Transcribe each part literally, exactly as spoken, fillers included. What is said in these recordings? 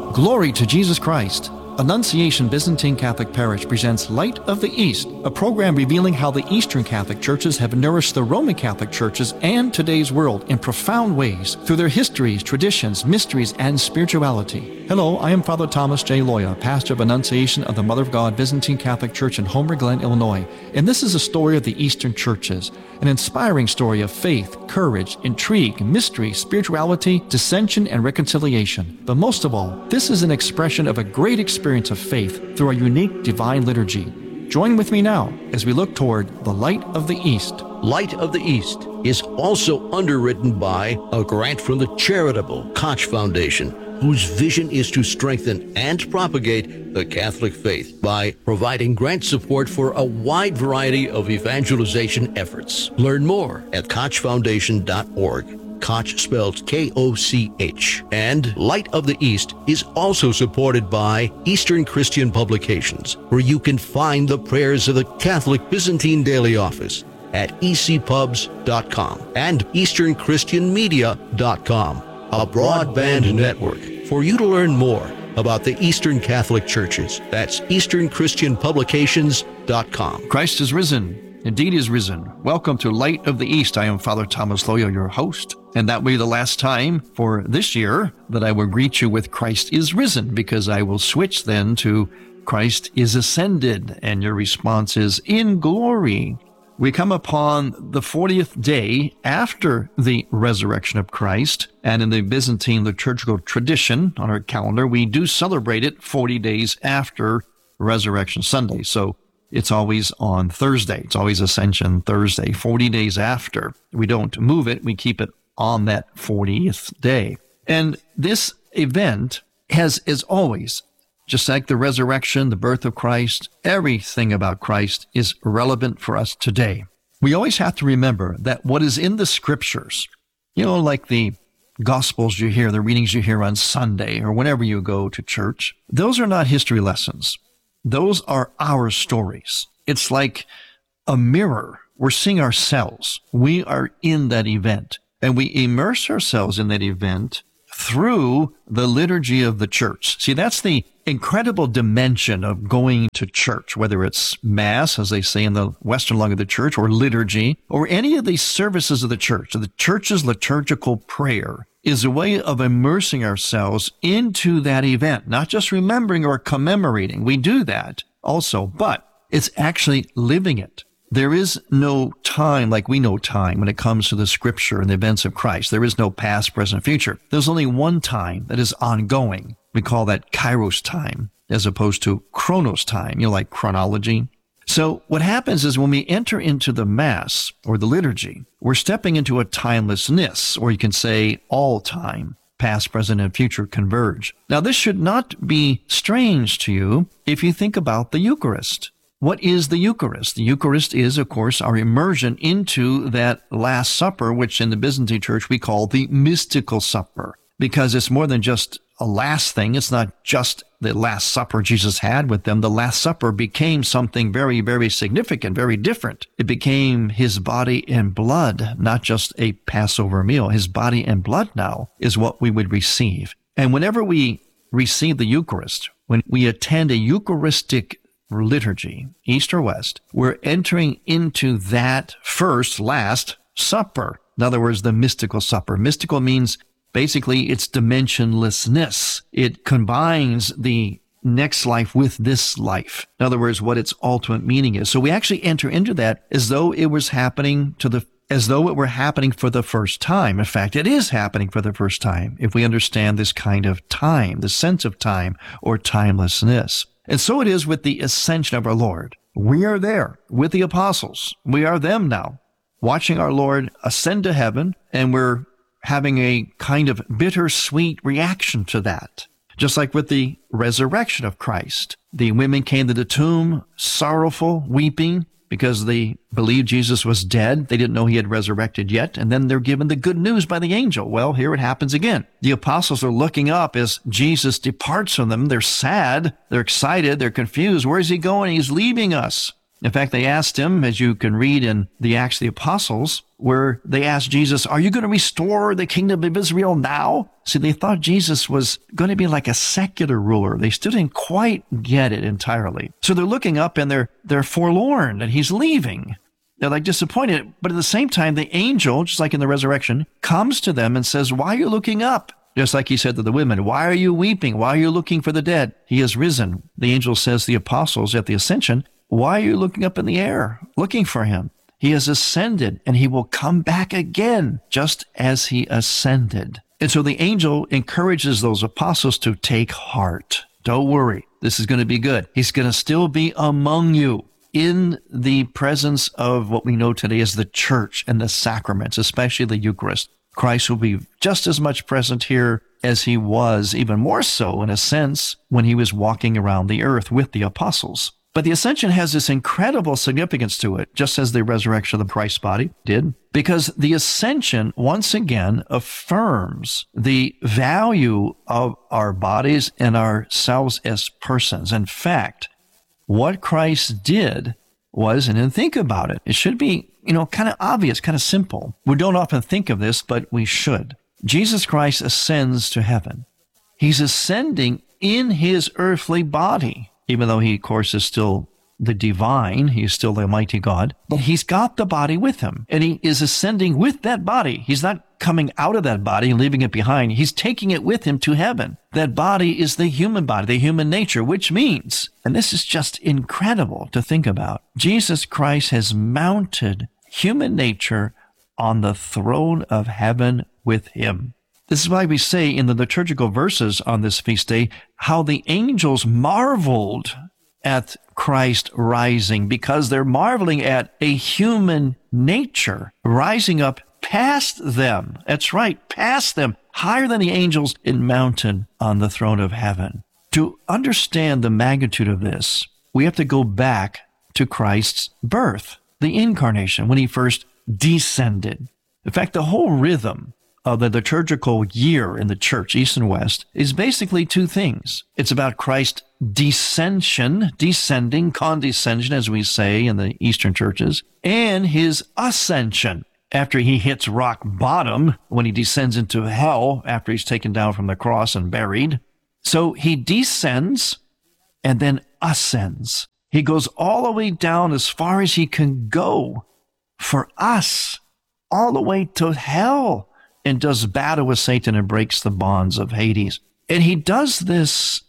Glory to Jesus Christ. Annunciation Byzantine Catholic Parish presents Light of the East, a program revealing how the Eastern Catholic Churches have nourished the Roman Catholic Churches and today's world in profound ways through their histories, traditions, mysteries, and spirituality. Hello, I am Father Thomas J. Loya, pastor of Annunciation of the Mother of God Byzantine Catholic Church in Homer Glen, Illinois, and this is a story of the Eastern Churches, an inspiring story of faith, courage, intrigue, mystery, spirituality, dissension, and reconciliation. But most of all, this is an expression of a great experience of faith through a unique divine liturgy. Join with me now as we look toward the Light of the East. Light of the East is also underwritten by a grant from the charitable Koch Foundation, whose vision is to strengthen and propagate the Catholic faith by providing grant support for a wide variety of evangelization efforts. Learn more at koch foundation dot org. Koch spelled K O C H. And Light of the East is also supported by Eastern Christian Publications, where you can find the prayers of the Catholic Byzantine Daily Office at e c pubs dot com and eastern christian media dot com, a broadband network for you to learn more about the Eastern Catholic Churches. That's eastern christian publications dot com. Christ is risen. Indeed is risen. Welcome to Light of the East. I am Father Thomas Loya, your host. And that will be the last time for this year that I will greet you with Christ is risen, because I will switch then to Christ is ascended. And your response is in glory. We come upon the fortieth day after the resurrection of Christ. And in the Byzantine liturgical tradition on our calendar, we do celebrate it forty days after Resurrection Sunday. So it's always on Thursday. It's always Ascension Thursday, forty days after. We don't move it. We keep it on that fortieth day. And this event has, as always, just like the resurrection, the birth of Christ, everything about Christ is relevant for us today. We always have to remember that what is in the scriptures, you know, like the Gospels you hear, the readings you hear on Sunday or whenever you go to church, those are not history lessons. Those are our stories. It's like a mirror. We're seeing ourselves. We are in that event, and we immerse ourselves in that event through the liturgy of the church. See, that's the incredible dimension of going to church, whether it's Mass, as they say in the Western lung of the church, or liturgy, or any of these services of the church. So the church's liturgical prayer is a way of immersing ourselves into that event, not just remembering or commemorating. We do that also, but it's actually living it. There is no time like we know time when it comes to the scripture and the events of Christ. There is no past, present, future. There's only one time that is ongoing. We call that kairos time, as opposed to chronos time, you know, like chronology. So what happens is when we enter into the Mass or the liturgy, we're stepping into a timelessness, or you can say all time, past, present, and future converge. Now, this should not be strange to you if you think about the Eucharist. What is the Eucharist? The Eucharist is, of course, our immersion into that Last Supper, which in the Byzantine Church we call the mystical supper, because it's more than just a last thing. It's not just the Last Supper Jesus had with them. The Last Supper became something very, very significant, very different. It became his body and blood, not just a Passover meal. His body and blood now is what we would receive. And whenever we receive the Eucharist, when we attend a Eucharistic liturgy, East or West, we're entering into that first, last supper. In other words, the mystical supper. Mystical means basically it's dimensionlessness. It combines the next life with this life. In other words, what its ultimate meaning is. So we actually enter into that as though it was happening to the, as though it were happening for the first time. In fact, it is happening for the first time if we understand this kind of time, the sense of time or timelessness. And so it is with the ascension of our Lord. We are there with the apostles. We are them now, watching our Lord ascend to heaven, and we're having a kind of bittersweet reaction to that. Just like with the resurrection of Christ. The women came to the tomb, sorrowful, weeping, because they believed Jesus was dead. They didn't know he had resurrected yet. And then they're given the good news by the angel. Well, here it happens again. The apostles are looking up as Jesus departs from them. They're sad. They're excited. They're confused. Where is he going? He's leaving us. In fact, they asked him, as you can read in the Acts of the Apostles, where they asked Jesus, are you going to restore the kingdom of Israel now? See, they thought Jesus was going to be like a secular ruler. They still didn't quite get it entirely. So they're looking up and they're they're forlorn that he's leaving. They're like disappointed. But at the same time, the angel, just like in the resurrection, comes to them and says, why are you looking up? Just like he said to the women, why are you weeping? Why are you looking for the dead? He has risen. The angel says to the apostles at the ascension, why are you looking up in the air, looking for him? He has ascended, and he will come back again, just as he ascended. And so the angel encourages those apostles to take heart. Don't worry. This is going to be good. He's going to still be among you in the presence of what we know today as the church and the sacraments, especially the Eucharist. Christ will be just as much present here as he was, even more so in a sense, when he was walking around the earth with the apostles. But the ascension has this incredible significance to it, just as the resurrection of the Christ body did, because the ascension once again affirms the value of our bodies and ourselves as persons. In fact, what Christ did was, and then think about it, it should be, you know, kind of obvious, kind of simple. We don't often think of this, but we should. Jesus Christ ascends to heaven. He's ascending in his earthly body. Even though he, of course, is still the divine, he's still the Almighty God, but he's got the body with him, and he is ascending with that body. He's not coming out of that body and leaving it behind. He's taking it with him to heaven. That body is the human body, the human nature, which means, and this is just incredible to think about, Jesus Christ has mounted human nature on the throne of heaven with him. This is why we say in the liturgical verses on this feast day, how the angels marveled at Christ rising, because they're marveling at a human nature rising up past them. That's right, past them, higher than the angels and mounted on the throne of heaven. To understand the magnitude of this, we have to go back to Christ's birth, the incarnation, when he first descended. In fact, the whole rhythm of the liturgical year in the church, East and West, is basically two things. It's about Christ's descension, descending, condescension, as we say in the Eastern churches, and his ascension, after he hits rock bottom, when he descends into hell, after he's taken down from the cross and buried. So he descends and then ascends. He goes all the way down as far as he can go for us, all the way to hell, and does battle with Satan and breaks the bonds of Hades. And he does this,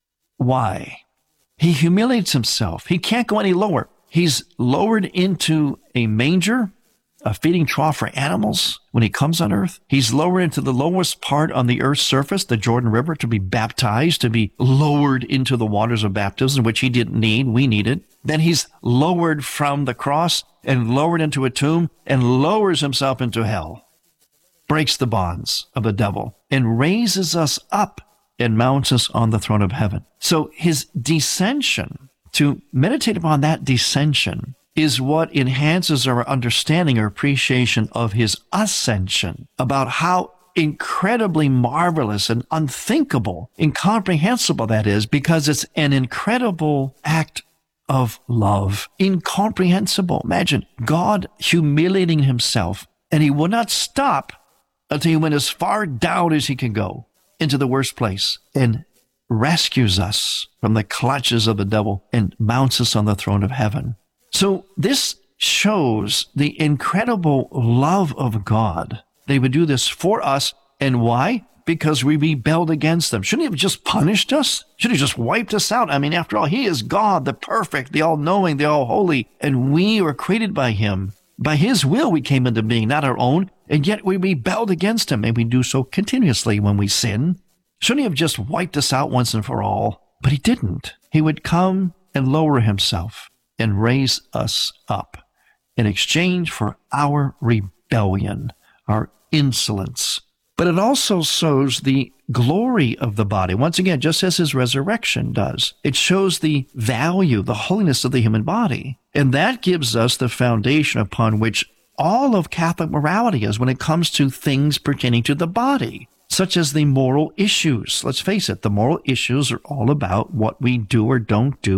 why? He humiliates himself. He can't go any lower. He's lowered into a manger, a feeding trough for animals when he comes on earth. He's lowered into the lowest part on the earth's surface, the Jordan River, to be baptized, to be lowered into the waters of baptism, which he didn't need. We needed. Then he's lowered from the cross and lowered into a tomb and lowers himself into hell, breaks the bonds of the devil, and raises us up and mounts us on the throne of heaven. So his descension, to meditate upon that descension, is what enhances our understanding or appreciation of his ascension, about how incredibly marvelous and unthinkable, incomprehensible that is, because it's an incredible act of love. Incomprehensible. Imagine God humiliating himself, and he will not stop until he went as far down as he can go into the worst place and rescues us from the clutches of the devil and mounts us on the throne of heaven. So this shows the incredible love of God. They would do this for us. And why? Because we rebelled against them. Shouldn't he have just punished us? Should he have just wiped us out? I mean, after all, he is God, the perfect, the all-knowing, the all-holy, and we were created by him. By his will we came into being, not our own, and yet we rebelled against him, and we do so continuously when we sin. Shouldn't he have just wiped us out once and for all? But he didn't. He would come and lower himself and raise us up in exchange for our rebellion, our insolence. But it also shows the glory of the body. Once again, just as his resurrection does, it shows the value, the holiness of the human body. And that gives us the foundation upon which all of Catholic morality is when it comes to things pertaining to the body, such as the moral issues. Let's face it, the moral issues are all about what we do or don't do,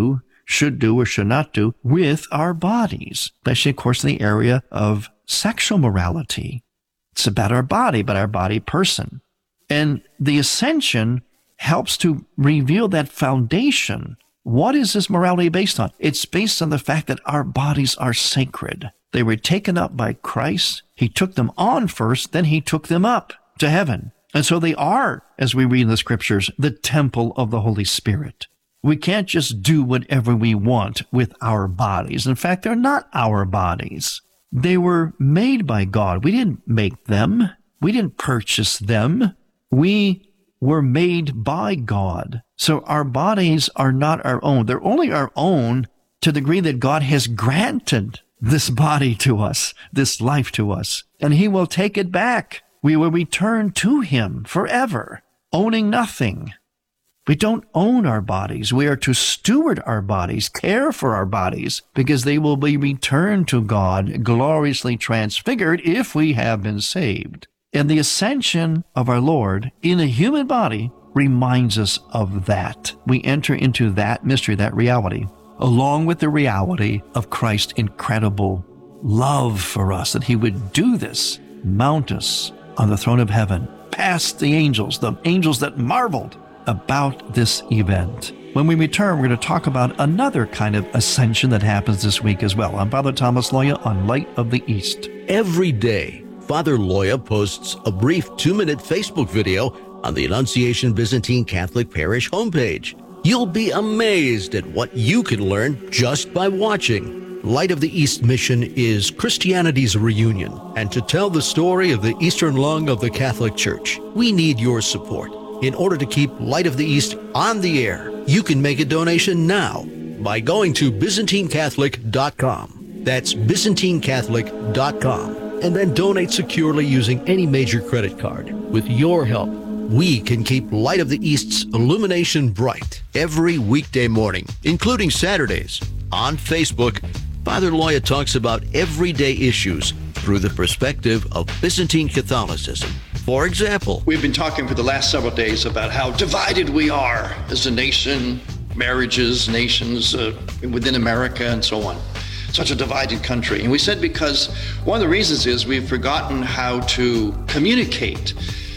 should do or should not do with our bodies, especially, of course, in the area of sexual morality. It's about our body, but our body person. And the ascension helps to reveal that foundation. What is this morality based on? It's based on the fact that our bodies are sacred. They were taken up by Christ. He took them on first, then he took them up to heaven. And so they are, as we read in the scriptures, the temple of the Holy Spirit. We can't just do whatever we want with our bodies. In fact, they're not our bodies. They were made by God. We didn't make them. We didn't purchase them. We were made by God. So our bodies are not our own. They're only our own to the degree that God has granted this body to us, this life to us, and he will take it back. We will return to him forever, owning nothing. We don't own our bodies. We are to steward our bodies, care for our bodies, because they will be returned to God, gloriously transfigured if we have been saved. And the ascension of our Lord in a human body reminds us of that. We enter into that mystery, that reality, along with the reality of Christ's incredible love for us, that he would do this, mount us on the throne of heaven, past the angels, the angels that marveled about this event. When we return, we're going to talk about another kind of ascension that happens this week as well. I'm Father Thomas Loya on Light of the East. Every day, Father Loya posts a brief two-minute Facebook video on the Annunciation Byzantine Catholic Parish homepage. You'll be amazed at what you can learn just by watching. Light of the East mission is Christianity's reunion, and to tell the story of the Eastern lung of the Catholic Church, we need your support. In order to keep Light of the East on the air, you can make a donation now by going to Byzantine Catholic dot com. That's Byzantine Catholic dot com. And then donate securely using any major credit card. With your help, we can keep Light of the East's illumination bright every weekday morning, including Saturdays. On Facebook, Father Loya talks about everyday issues through the perspective of Byzantine Catholicism. For example, we've been talking for the last several days about how divided we are as a nation, marriages, nations uh, within America, and so on. Such a divided country. And we said because one of the reasons is we've forgotten how to communicate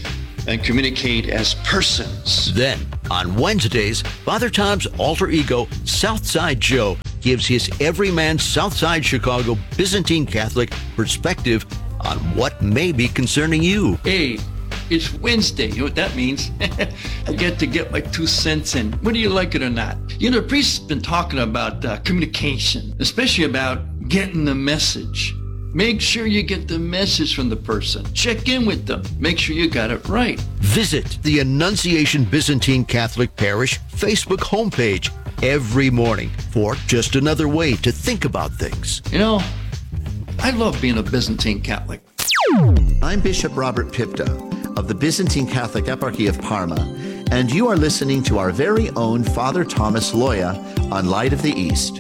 and communicate as persons. Then, on Wednesdays, Father Tom's alter ego, Southside Joe, gives his everyman Southside Chicago Byzantine Catholic perspective on what may be concerning you. Hey, it's Wednesday. You know what that means? I get to get my two cents in, whether you like it or not. You know, the priest's been talking about uh, communication, especially about getting the message. Make sure you get the message from the person. Check in with them. Make sure you got it right. Visit the Annunciation Byzantine Catholic Parish Facebook homepage every morning for just another way to think about things. You know, I love being a Byzantine Catholic. I'm Bishop Robert Pipta of the Byzantine Catholic Eparchy of Parma, and you are listening to our very own Father Thomas Loya on Light of the East.